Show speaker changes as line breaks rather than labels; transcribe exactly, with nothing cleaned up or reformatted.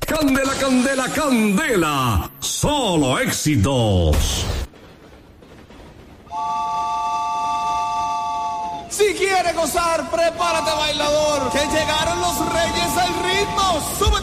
Candela, candela, candela. Solo éxitos.
Si quieres gozar, prepárate, bailador, que llegaron los reyes al ritmo. Sube.